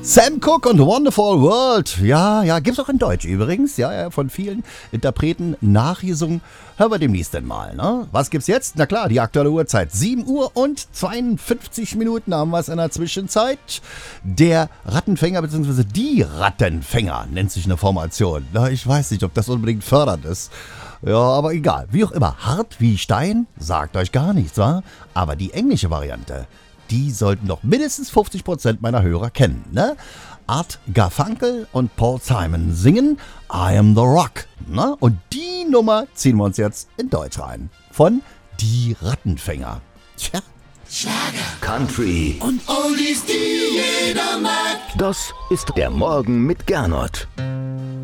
Sam Cooke und Wonderful World. Ja, gibt's auch in Deutsch übrigens. Ja, von vielen Interpreten nachgesungen. Hören wir demnächst denn mal, ne? Was gibt's jetzt? Na klar, die aktuelle Uhrzeit. 7 Uhr und 52 Minuten haben wir es in der Zwischenzeit. Der Rattenfänger bzw. die Rattenfänger nennt sich eine Formation. Na, ich weiß nicht, ob das unbedingt fördernd ist. Ja, aber egal. Wie auch immer, hart wie Stein, sagt euch gar nichts, wa? Aber die englische Variante, die sollten doch mindestens 50% meiner Hörer kennen, ne? Art Garfunkel und Paul Simon singen I Am The Rock, ne? Und die Nummer ziehen wir uns jetzt in Deutsch rein. Von Die Rattenfänger. Tja. Schlager, Country und Oldies, die jeder mag. Das ist der Morgen mit Gernot.